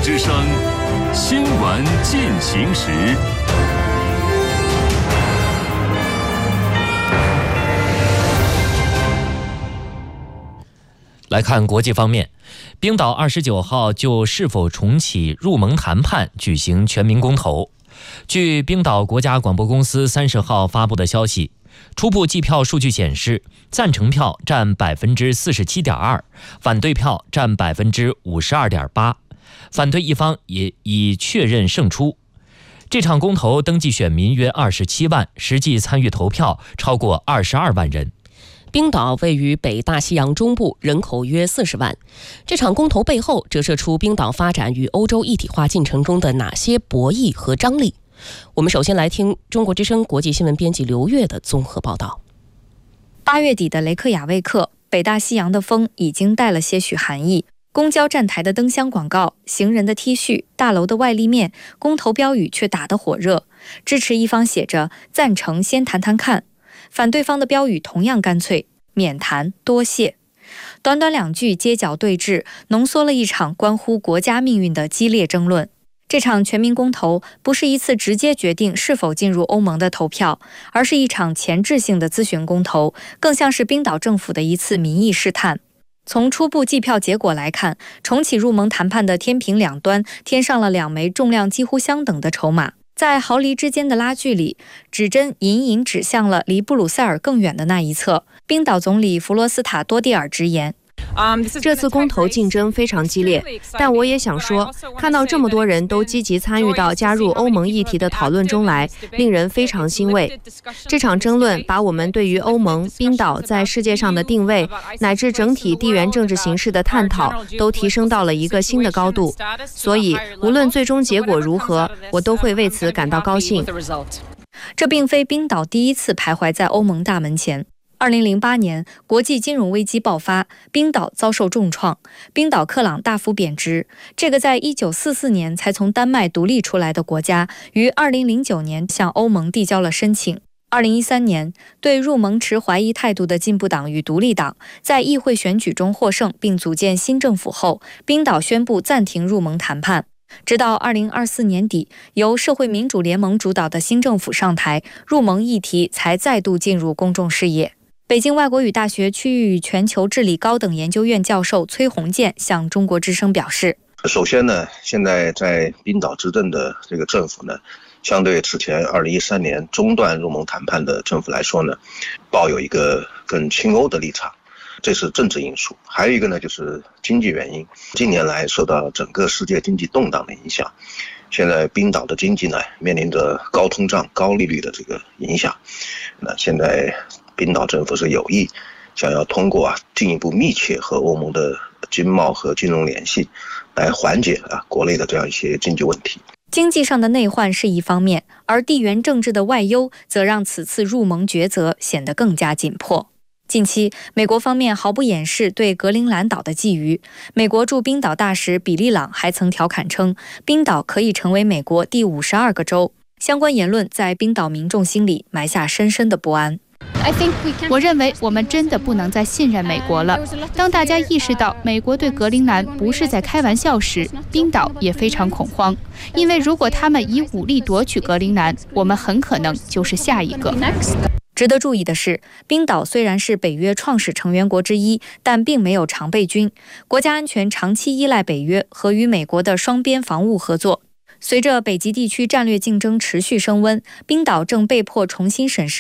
之声新闻进行时。 来看国际方面，冰岛29号就是否重启入盟谈判举行全民公投。据冰岛国家广播公司30号发布的消息，初步计票数据显示，赞成票占47.2%，反对票占52.8%，反对一方也已确认胜出。这场公投登记选民约27万，实际参与投票超过22万人。 冰岛位于北大西洋中部，人口约40万。这场公投背后折射出冰岛发展与欧洲一体化进程中的哪些博弈和张力？我们首先来听中国之声国际新闻编辑刘月的综合报道。 8月底的雷克雅未克，北大西洋的风已经带了些许寒意。公交站台的灯箱广告、行人的 T 恤、大楼的外立面，公投标语却打得火热。支持一方写着“赞成先谈谈看”，反对方的标语同样干脆，免谈多谢。短短2句街角对峙，浓缩了一场关乎国家命运的激烈争论。这场全民公投不是一次直接决定是否进入欧盟的投票，而是一场前置性的咨询公投，更像是冰岛政府的一次民意试探。从初步计票结果来看，重启入盟谈判的天平两端添上了2枚重量几乎相等的筹码。在毫厘之间的拉锯里，指针隐隐指向了离布鲁塞尔更远的那一侧。冰岛总理弗罗斯塔多蒂尔直言， 这次公投竞争非常激烈，但我也想说，看到这么多人都积极参与到加入欧盟议题的讨论中来，令人非常欣慰。这场争论把我们对于欧盟、冰岛在世界上的定位，乃至整体地缘政治形势的探讨，都提升到了一个新的高度。所以，无论最终结果如何，我都会为此感到高兴。 这并非冰岛第一次徘徊在欧盟大门前。2008年，国际金融危机爆发，冰岛遭受重创，冰岛克朗大幅贬值。这个在1944年才从丹麦独立出来的国家，于2009年向欧盟递交了申请。2013年，对入盟持怀疑态度的进步党与独立党在议会选举中获胜，并组建新政府后，冰岛宣布暂停入盟谈判。直到2024年底，由社会民主联盟主导的新政府上台，入盟议题才再度进入公众视野。北京外国语大学区域与全球治理高等研究院教授崔洪建向中国之声表示， 首先呢，现在在冰岛执政的这个政府呢，相对此前2013年中断入盟谈判的政府来说呢，抱有一个更亲欧的立场，这是政治因素。还有一个呢，就是经济原因。近年来受到整个世界经济动荡的影响，现在冰岛的经济呢面临着高通胀、高利率的这个影响。那现在冰岛政府是有意想要通过进一步密切和欧盟的经贸和金融联系，来缓解国内的这样一些经济问题。 经济上的内患是一方面，而地缘政治的外忧则让此次入盟抉择显得更加紧迫。近期，美国方面毫不掩饰对格陵兰岛的觊觎。美国驻冰岛大使比利朗还曾调侃称，冰岛可以成为美国第52个州。相关言论在冰岛民众心里埋下深深的不安。 我认为我们真的不能再信任美国了。当大家意识到美国对格陵兰不是在开玩笑时，冰岛也非常恐慌，因为如果他们以武力夺取格陵兰，我们很可能就是下一个。 值得注意的是，冰岛虽然是北约创始成员国之一，但并没有常备军，国家安全长期依赖北约和与美国的双边防务合作。随着北极地区战略竞争持续升温，冰岛正被迫重新审视